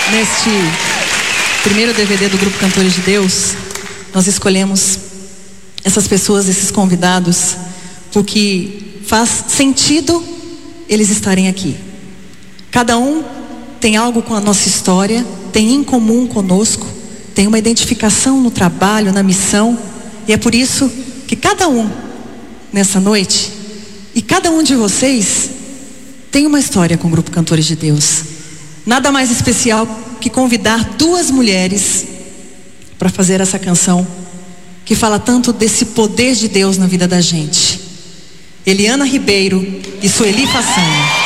Neste primeiro DVD do Grupo Cantores de Deus, nós escolhemos essas pessoas, esses convidados, porque faz sentido eles estarem aqui. Cada um tem algo com a nossa história, tem em comum conosco, tem uma identificação no trabalho, na missão, e é por isso que cada um, nessa noite, e cada um de vocês, tem uma história com o Grupo Cantores de Deus. Nada mais especial que convidar duas mulheres para fazer essa canção que fala tanto desse poder de Deus na vida da gente. Eliana Ribeiro e Sueli Façanha.